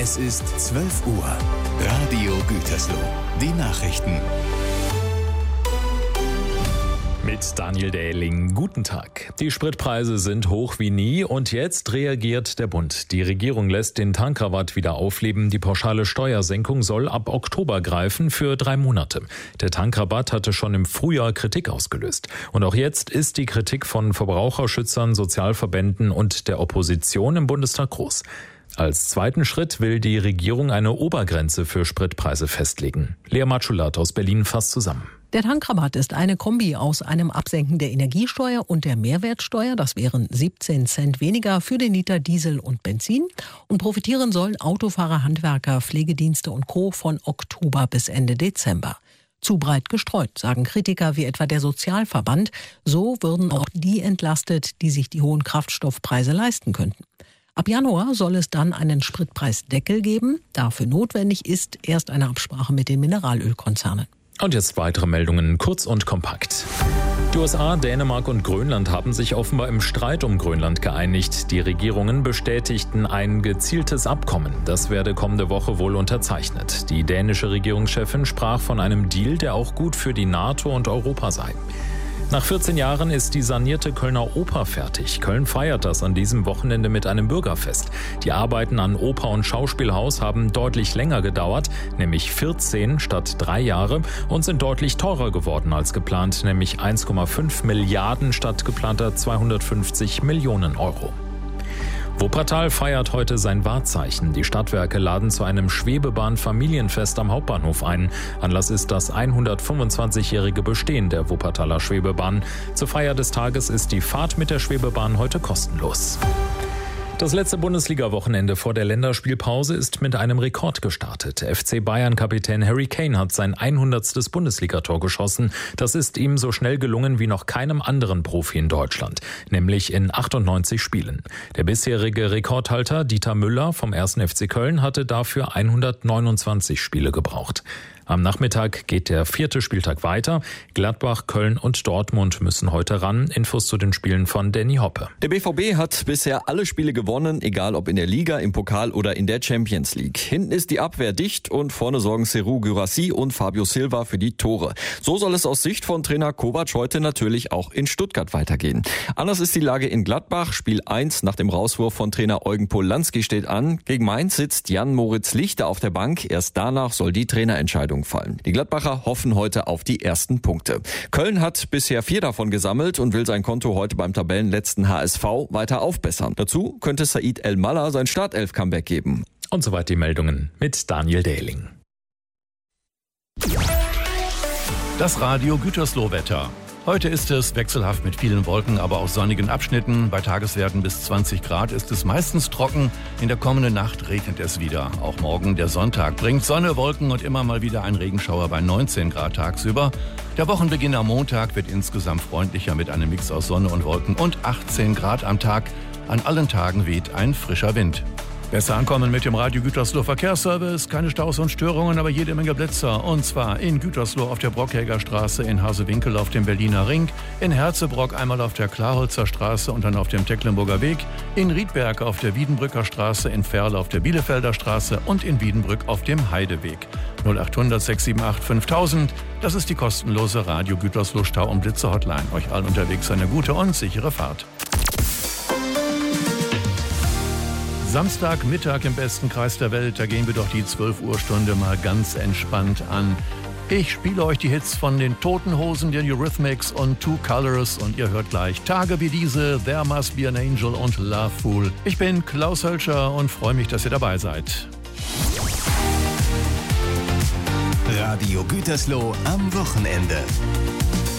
Es ist 12 Uhr. Radio Gütersloh. Die Nachrichten. Mit Daniel Dähling. Guten Tag. Die Spritpreise sind hoch wie nie und jetzt reagiert der Bund. Die Regierung lässt den Tankrabatt wieder aufleben. Die pauschale Steuersenkung soll ab Oktober greifen für 3 Monate. Der Tankrabatt hatte schon im Frühjahr Kritik ausgelöst. Und auch jetzt ist die Kritik von Verbraucherschützern, Sozialverbänden und der Opposition im Bundestag groß. Als zweiten Schritt will die Regierung eine Obergrenze für Spritpreise festlegen. Lea Matschulat aus Berlin fasst zusammen. Der Tankrabatt ist eine Kombi aus einem Absenken der Energiesteuer und der Mehrwertsteuer. Das wären 17 Cent weniger für den Liter Diesel und Benzin. Und profitieren sollen Autofahrer, Handwerker, Pflegedienste und Co. von Oktober bis Ende Dezember. Zu breit gestreut, sagen Kritiker wie etwa der Sozialverband. So würden auch die entlastet, die sich die hohen Kraftstoffpreise leisten könnten. Ab Januar soll es dann einen Spritpreisdeckel geben. Dafür notwendig ist erst eine Absprache mit den Mineralölkonzernen. Und jetzt weitere Meldungen, kurz und kompakt. Die USA, Dänemark und Grönland haben sich offenbar im Streit um Grönland geeinigt. Die Regierungen bestätigten ein gezieltes Abkommen. Das werde kommende Woche wohl unterzeichnet. Die dänische Regierungschefin sprach von einem Deal, der auch gut für die NATO und Europa sei. Nach 14 Jahren ist die sanierte Kölner Oper fertig. Köln feiert das an diesem Wochenende mit einem Bürgerfest. Die Arbeiten an Oper und Schauspielhaus haben deutlich länger gedauert, nämlich 14 statt 3 Jahre, und sind deutlich teurer geworden als geplant, nämlich 1,5 Milliarden statt geplanter 250 Millionen Euro. Wuppertal feiert heute sein Wahrzeichen. Die Stadtwerke laden zu einem Schwebebahn-Familienfest am Hauptbahnhof ein. Anlass ist das 125-jährige Bestehen der Wuppertaler Schwebebahn. Zur Feier des Tages ist die Fahrt mit der Schwebebahn heute kostenlos. Das letzte Bundesliga-Wochenende vor der Länderspielpause ist mit einem Rekord gestartet. FC Bayern-Kapitän Harry Kane hat sein 100. Bundesligator geschossen. Das ist ihm so schnell gelungen wie noch keinem anderen Profi in Deutschland, nämlich in 98 Spielen. Der bisherige Rekordhalter Dieter Müller vom 1. FC Köln hatte dafür 129 Spiele gebraucht. Am Nachmittag geht der 4. Spieltag weiter. Gladbach, Köln und Dortmund müssen heute ran. Infos zu den Spielen von Danny Hoppe. Der BVB hat bisher alle Spiele gewonnen, egal ob in der Liga, im Pokal oder in der Champions League. Hinten ist die Abwehr dicht und vorne sorgen Serhou Guirassy und Fabio Silva für die Tore. So soll es aus Sicht von Trainer Kovac heute natürlich auch in Stuttgart weitergehen. Anders ist die Lage in Gladbach. Spiel 1 nach dem Rauswurf von Trainer Eugen Polanski steht an. Gegen Mainz sitzt Jan-Moritz Lichter auf der Bank. Erst danach soll die Trainerentscheidung fallen. Die Gladbacher hoffen heute auf die ersten Punkte. Köln hat bisher 4 davon gesammelt und will sein Konto heute beim Tabellenletzten HSV weiter aufbessern. Dazu könnte Said El-Mallah sein Startelf-Comeback geben. Und soweit die Meldungen mit Daniel Dähling. Das Radio Gütersloh-Wetter. Heute ist es wechselhaft mit vielen Wolken, aber auch sonnigen Abschnitten. Bei Tageswerten bis 20 Grad ist es meistens trocken. In der kommenden Nacht regnet es wieder. Auch morgen, der Sonntag, bringt Sonne, Wolken und immer mal wieder ein Regenschauer bei 19 Grad tagsüber. Der Wochenbeginn am Montag wird insgesamt freundlicher mit einem Mix aus Sonne und Wolken und 18 Grad am Tag. An allen Tagen weht ein frischer Wind. Besser ankommen mit dem Radio Gütersloh Verkehrsservice. Keine Staus und Störungen, aber jede Menge Blitzer. Und zwar in Gütersloh auf der Brockhäger Straße, in Hasewinkel auf dem Berliner Ring, in Herzebrock einmal auf der Klarholzer Straße und dann auf dem Tecklenburger Weg, in Riedberg auf der Wiedenbrücker Straße, in Ferl auf der Bielefelder Straße und in Wiedenbrück auf dem Heideweg. 0800 678 5000. Das ist die kostenlose Radio Gütersloh Stau- und Blitzer-Hotline. Euch allen unterwegs eine gute und sichere Fahrt. Samstagmittag im besten Kreis der Welt, da gehen wir doch die 12-Uhr-Stunde mal ganz entspannt an. Ich spiele euch die Hits von den Toten Hosen, den Eurythmics und Two Colors und ihr hört gleich Tage wie diese, There Must Be an Angel und Love Fool. Ich bin Klaus Hölscher und freue mich, dass ihr dabei seid. Radio Gütersloh am Wochenende.